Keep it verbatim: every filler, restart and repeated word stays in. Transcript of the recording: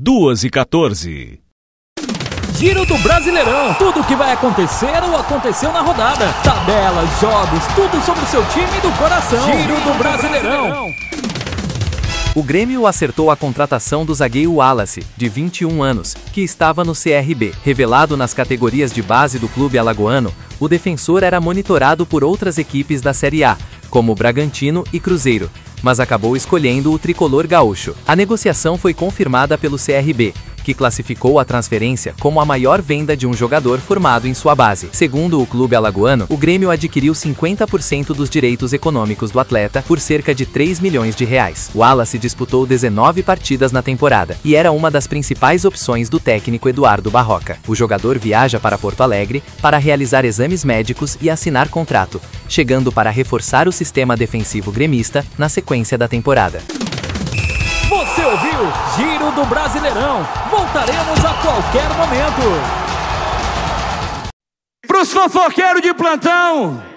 duas e quatorze. Giro do Brasileirão. Tudo o que vai acontecer ou aconteceu na rodada. Tabelas, jogos, tudo sobre o seu time do coração. Giro do Brasileirão. O Grêmio acertou a contratação do zagueiro Wallace, de vinte e um anos, que estava no C R B. Revelado nas categorias de base do clube alagoano, o defensor era monitorado por outras equipes da Série A, como Bragantino e Cruzeiro, mas acabou escolhendo o tricolor gaúcho. A negociação foi confirmada pelo C R B, que classificou a transferência como a maior venda de um jogador formado em sua base. Segundo o clube alagoano, o Grêmio adquiriu cinquenta por cento dos direitos econômicos do atleta por cerca de três milhões de reais. O Wallace disputou dezenove partidas na temporada e era uma das principais opções do técnico Eduardo Barroca. O jogador viaja para Porto Alegre para realizar exames médicos e assinar contrato, chegando para reforçar o sistema defensivo gremista na sequência da temporada. Você ouviu Giro do Brasileirão. Voltaremos a qualquer momento. Pros fofoqueiros de plantão.